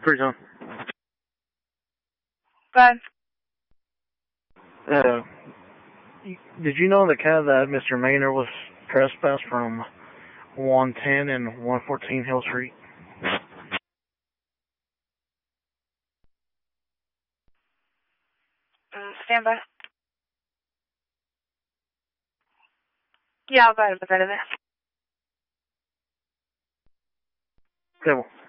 Freeze on. Bye. Did you know that Mr. Maynard was trespassed from 110 and 114 Hill Street? Stand by. Yeah, I'll go ahead and put that in there. Okay, well.